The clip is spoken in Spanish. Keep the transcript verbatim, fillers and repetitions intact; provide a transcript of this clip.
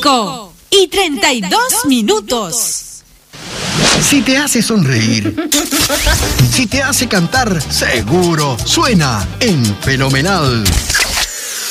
cinco y treinta y dos minutos. Si te hace sonreír, si te hace cantar, seguro suena en Fenomenal.